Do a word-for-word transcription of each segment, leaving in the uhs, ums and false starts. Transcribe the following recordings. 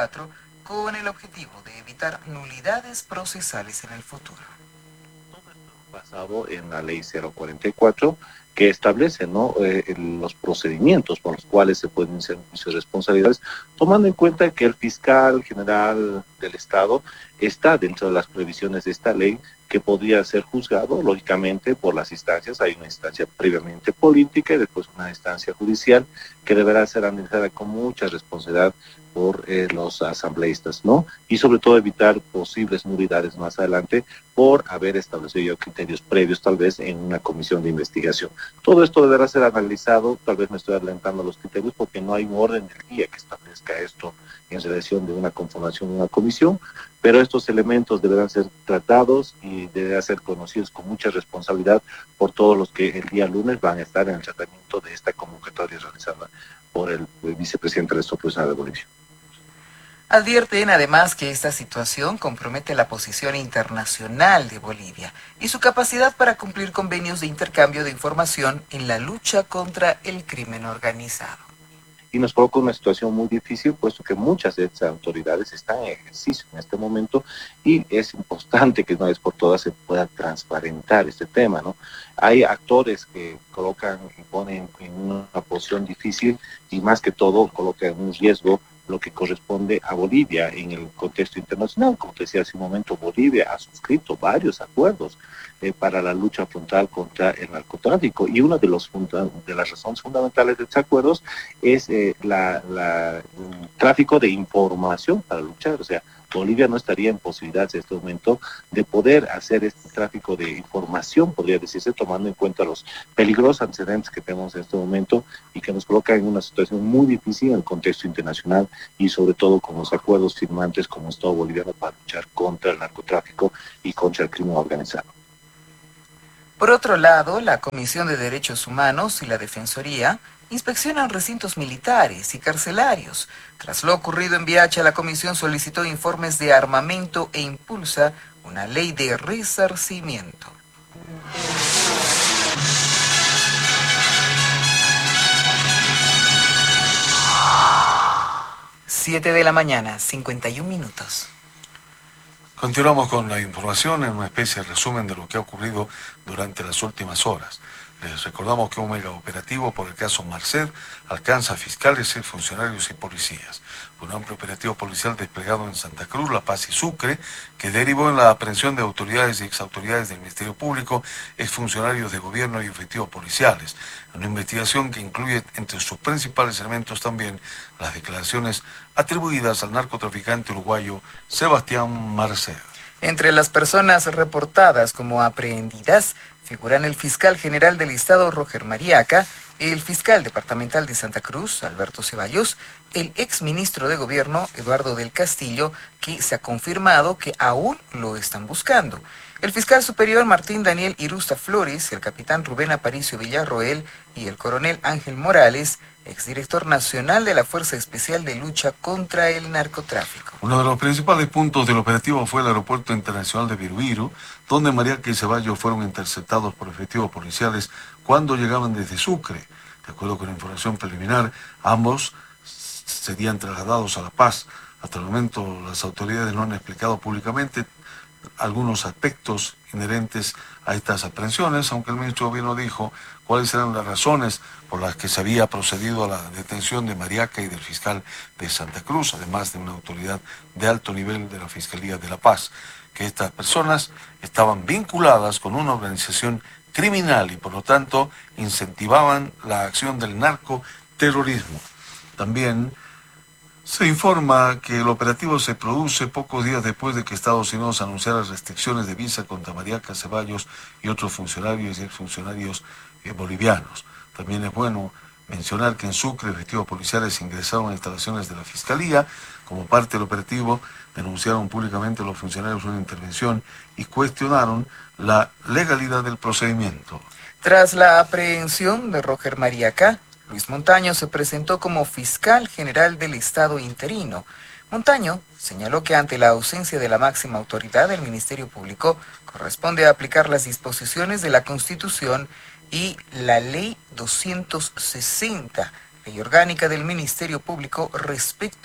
cuatro con el objetivo de evitar nulidades procesales en el futuro. Basado en la ley cero cuarenta y cuatro, que establece, ¿no?, eh, los procedimientos por los cuales se pueden iniciar juicios de responsabilidades, tomando en cuenta que el fiscal general del Estado está dentro de las previsiones de esta ley, que podría ser juzgado, lógicamente, por las instancias. Hay una instancia previamente política y después una instancia judicial que deberá ser analizada con mucha responsabilidad por eh, los asambleístas, ¿no? Y sobre todo evitar posibles nulidades más adelante por haber establecido criterios previos, tal vez en una comisión de investigación. Todo esto deberá ser analizado. Tal vez me estoy adelantando los criterios porque no hay un orden del día que establezca esto en relación de una conformación de una comisión, pero estos elementos deberán ser tratados y deberán ser conocidos con mucha responsabilidad por todos los que el día lunes van a estar en el tratamiento de esta convocatoria realizada por el vicepresidente de la Operación de Bolivia. Advierten además que esta situación compromete la posición internacional de Bolivia y su capacidad para cumplir convenios de intercambio de información en la lucha contra el crimen organizado. Y nos coloca una situación muy difícil, puesto que muchas de estas autoridades están en ejercicio en este momento y es importante que una vez por todas se pueda transparentar este tema, ¿no? Hay actores que colocan y ponen en una posición difícil y más que todo colocan en un riesgo lo que corresponde a Bolivia en el contexto internacional. Como te decía hace un momento, Bolivia ha suscrito varios acuerdos eh, para la lucha frontal contra el narcotráfico, y una de, los funda de las razones fundamentales de estos acuerdos es eh, la, la, el tráfico de información para luchar. O sea, Bolivia no estaría en posibilidades en este momento de poder hacer este tráfico de información, podría decirse, tomando en cuenta los peligrosos antecedentes que tenemos en este momento y que nos coloca en una situación muy difícil en el contexto internacional y sobre todo con los acuerdos firmantes como Estado boliviano para luchar contra el narcotráfico y contra el crimen organizado. Por otro lado, la Comisión de Derechos Humanos y la Defensoría inspeccionan recintos militares y carcelarios. Tras lo ocurrido en Viacha, la comisión solicitó informes de armamento e impulsa una ley de resarcimiento. siete de la mañana, cincuenta y un minutos. Continuamos con la información en una especie de resumen de lo que ha ocurrido durante las últimas horas. Les recordamos que un mega operativo por el caso Marced alcanza a fiscales, funcionarios y policías. Un amplio operativo policial desplegado en Santa Cruz, La Paz y Sucre, que derivó en la aprehensión de autoridades y exautoridades del Ministerio Público, exfuncionarios de gobierno y efectivos policiales. Una investigación que incluye entre sus principales elementos también las declaraciones atribuidas al narcotraficante uruguayo Sebastián Marced. Entre las personas reportadas como aprehendidas figuran el fiscal general del Estado, Roger Mariaca, el fiscal departamental de Santa Cruz, Alberto Ceballos, el exministro de Gobierno, Eduardo del Castillo, que se ha confirmado que aún lo están buscando, el fiscal superior Martín Daniel Irusta Flores, el capitán Rubén Aparicio Villarroel y el coronel Ángel Morales, exdirector nacional de la Fuerza Especial de Lucha contra el Narcotráfico. Uno de los principales puntos del operativo fue el aeropuerto internacional de Viruiru, donde Mariaca y Ceballos fueron interceptados por efectivos policiales cuando llegaban desde Sucre. De acuerdo con la información preliminar, ambos serían trasladados a La Paz. Hasta el momento, las autoridades no han explicado públicamente algunos aspectos inherentes a estas aprehensiones, aunque el ministro de Gobierno dijo cuáles eran las razones por las que se había procedido a la detención de Mariaca y del fiscal de Santa Cruz, además de una autoridad de alto nivel de la Fiscalía de La Paz, que estas personas estaban vinculadas con una organización criminal y por lo tanto incentivaban la acción del narcoterrorismo. También se informa que el operativo se produce pocos días después de que Estados Unidos anunciara restricciones de visa contra Mariaca, Ceballos y otros funcionarios y exfuncionarios eh, bolivianos. También es bueno mencionar que en Sucre efectivos policiales ingresaron a instalaciones de la Fiscalía. Como parte del operativo, denunciaron públicamente a los funcionarios una intervención y cuestionaron la legalidad del procedimiento. Tras la aprehensión de Roger Mariaca, Luis Montaño se presentó como fiscal general del Estado interino. Montaño señaló que ante la ausencia de la máxima autoridad del Ministerio Público, corresponde aplicar las disposiciones de la Constitución y la Ley doscientos sesenta, Ley Orgánica del Ministerio Público, respecto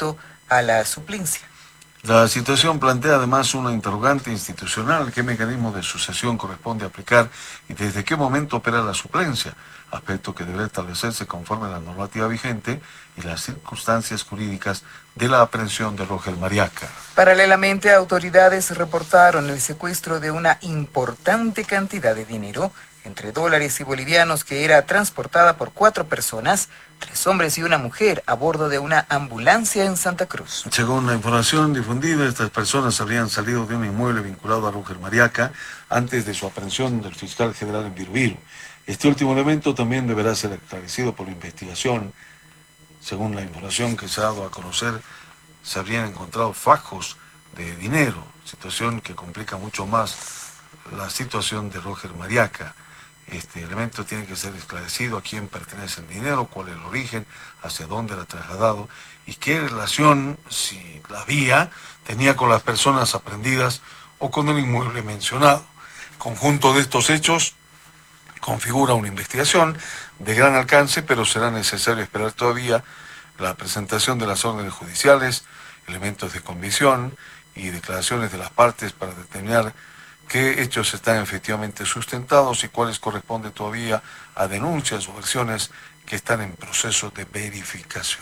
a la suplencia. La situación plantea además una interrogante institucional: ¿qué mecanismo de sucesión corresponde aplicar y desde qué momento opera la suplencia? Aspecto que deberá establecerse conforme a la normativa vigente y las circunstancias jurídicas de la aprehensión de Roger Mariaca. Paralelamente, autoridades reportaron el secuestro de una importante cantidad de dinero, entre dólares y bolivianos, que era transportada por cuatro personas, tres hombres y una mujer, a bordo de una ambulancia en Santa Cruz. Según la información difundida, estas personas habrían salido de un inmueble vinculado a Roger Mariaca antes de su aprehensión del fiscal general en Birubiru. Este último elemento también deberá ser esclarecido por la investigación. Según la información que se ha dado a conocer, se habrían encontrado fajos de dinero, situación que complica mucho más la situación de Roger Mariaca. Este elemento tiene que ser esclarecido: a quién pertenece el dinero, cuál es el origen, hacia dónde era trasladado y qué relación, si la había, tenía con las personas aprehendidas o con el inmueble mencionado. El conjunto de estos hechos configura una investigación de gran alcance, pero será necesario esperar todavía la presentación de las órdenes judiciales, elementos de convicción y declaraciones de las partes para determinar qué hechos están efectivamente sustentados y cuáles corresponden todavía a denuncias o versiones que están en proceso de verificación.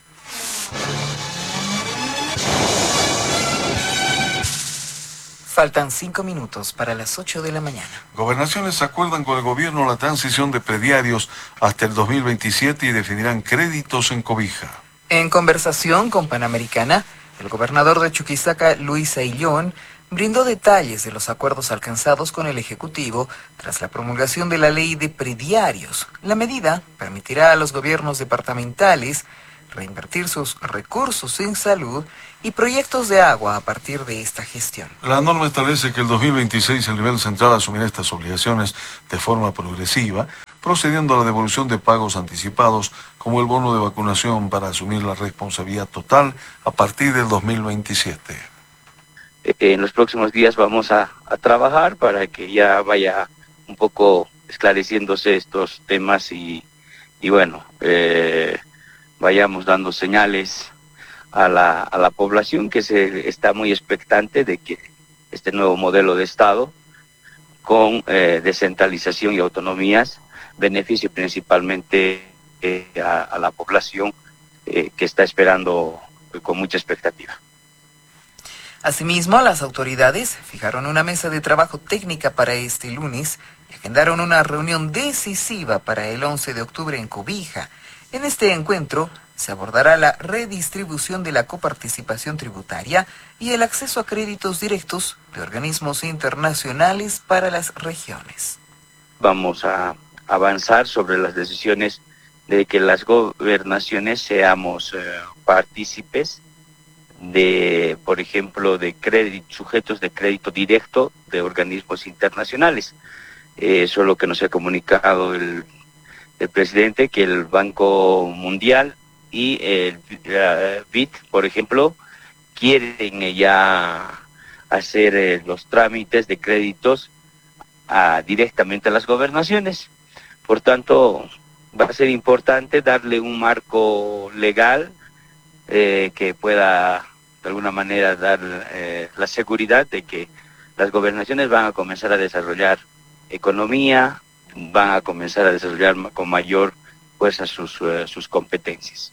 Faltan cinco minutos para las ocho de la mañana. Gobernaciones acuerdan con el gobierno la transición de prediarios hasta el dos mil veintisiete y definirán créditos en cobija. En conversación con Panamericana, el gobernador de Chuquisaca, Luis Ayllón, brindó detalles de los acuerdos alcanzados con el Ejecutivo tras la promulgación de la ley de prediarios. La medida permitirá a los gobiernos departamentales reinvertir sus recursos en salud y proyectos de agua a partir de esta gestión. La norma establece que el dos mil veintiséis el nivel central asumirá estas obligaciones de forma progresiva, procediendo a la devolución de pagos anticipados, como el bono de vacunación, para asumir la responsabilidad total a partir del dos mil veintisiete. En los próximos días vamos a, a trabajar para que ya vaya un poco esclareciéndose estos temas y, y bueno, eh, vayamos dando señales a la, a la población que se está muy expectante de que este nuevo modelo de Estado con eh, descentralización y autonomías beneficie principalmente eh, a, a la población eh, que está esperando eh, con mucha expectativa. Asimismo, las autoridades fijaron una mesa de trabajo técnica para este lunes y agendaron una reunión decisiva para el once de octubre en Cobija. En este encuentro se abordará la redistribución de la coparticipación tributaria y el acceso a créditos directos de organismos internacionales para las regiones. Vamos a avanzar sobre las decisiones de que las gobernaciones seamos eh, partícipes de, por ejemplo, de crédito, sujetos de crédito directo de organismos internacionales. Eh, eso es lo que nos ha comunicado el, el presidente, que el Banco Mundial y el uh, B I D, por ejemplo, quieren ya hacer eh, los trámites de créditos a, directamente a las gobernaciones. Por tanto, va a ser importante darle un marco legal eh, que pueda de alguna manera dar eh, la seguridad de que las gobernaciones van a comenzar a desarrollar economía, van a comenzar a desarrollar con mayor fuerza sus, uh, sus competencias.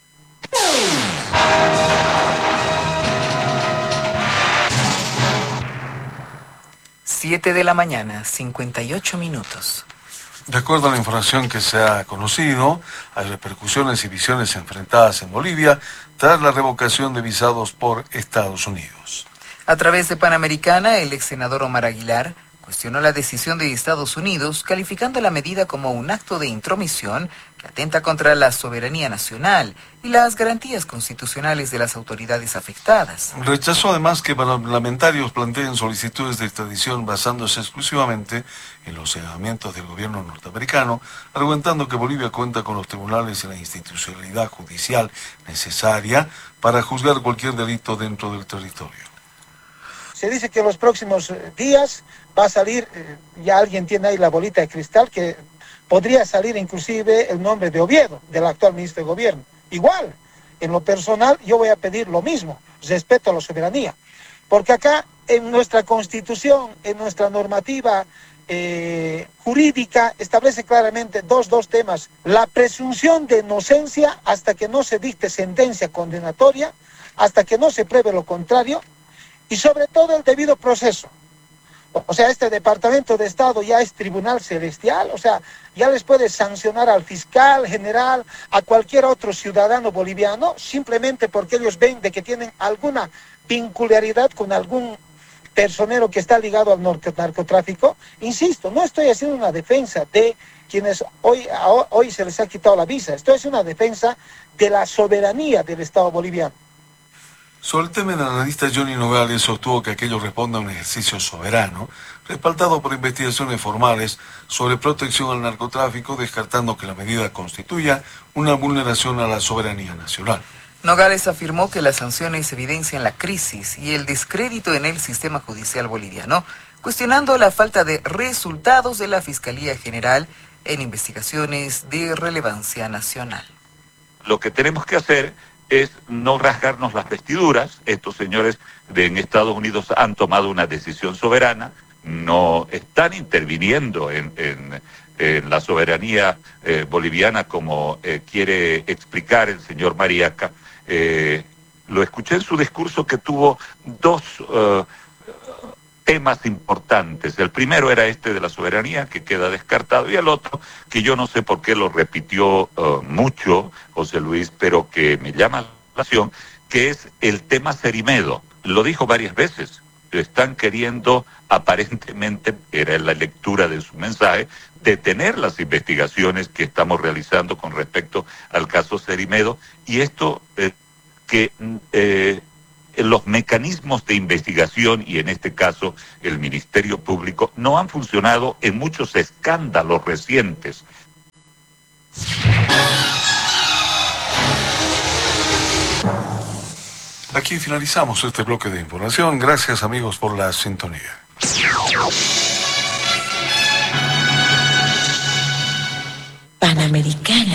Siete de la mañana, cincuenta y ocho minutos. De acuerdo a la información que se ha conocido, hay repercusiones y visiones enfrentadas en Bolivia tras la revocación de visados por Estados Unidos. A través de Panamericana, el ex senador Omar Aguilar cuestionó la decisión de Estados Unidos, calificando la medida como un acto de intromisión que atenta contra la soberanía nacional y las garantías constitucionales de las autoridades afectadas. Rechazó además que parlamentarios planteen solicitudes de extradición basándose exclusivamente en los señalamientos del gobierno norteamericano, argumentando que Bolivia cuenta con los tribunales y la institucionalidad judicial necesaria para juzgar cualquier delito dentro del territorio. Se dice que en los próximos días va a salir, eh, ya alguien tiene ahí la bolita de cristal, que podría salir inclusive el nombre de Oviedo, del actual ministro de Gobierno. Igual, En lo personal, yo voy a pedir lo mismo, respeto a la soberanía. Porque acá, en nuestra Constitución, en nuestra normativa eh, jurídica, establece claramente dos, dos temas. La presunción de inocencia hasta que no se dicte sentencia condenatoria, hasta que no se pruebe lo contrario, y sobre todo el debido proceso. O sea, este Departamento de Estado ya es tribunal celestial, o sea, ya les puede sancionar al fiscal general, a cualquier otro ciudadano boliviano, simplemente porque ellos ven de que tienen alguna vincularidad con algún personero que está ligado al narcotráfico. Insisto, no estoy haciendo una defensa de quienes hoy, hoy se les ha quitado la visa, estoy haciendo una defensa de la soberanía del Estado boliviano. Sobre el tema, el analista Johnny Nogales sostuvo que aquello responde a un ejercicio soberano, respaldado por investigaciones formales sobre protección al narcotráfico, descartando que la medida constituya una vulneración a la soberanía nacional. Nogales afirmó que las sanciones evidencian la crisis y el descrédito en el sistema judicial boliviano, cuestionando la falta de resultados de la Fiscalía General en investigaciones de relevancia nacional. Lo que tenemos que hacer es no rasgarnos las vestiduras. Estos señores de en Estados Unidos han tomado una decisión soberana, no están interviniendo en, en, en la soberanía eh, boliviana como eh, quiere explicar el señor Mariaca. Eh, lo escuché en su discurso que tuvo dos uh, temas importantes. El primero era este de la soberanía, que queda descartado, y el otro, que yo no sé por qué lo repitió uh, mucho José Luis, pero que me llama la atención, que es el tema Cerimedo. Lo dijo varias veces. Están queriendo, aparentemente, era la lectura de su mensaje, detener las investigaciones que estamos realizando con respecto al caso Cerimedo, y esto eh, que eh, los mecanismos de investigación, y en este caso el Ministerio Público, no han funcionado en muchos escándalos recientes. Aquí finalizamos este bloque de información. Gracias, amigos, por la sintonía. Panamericana.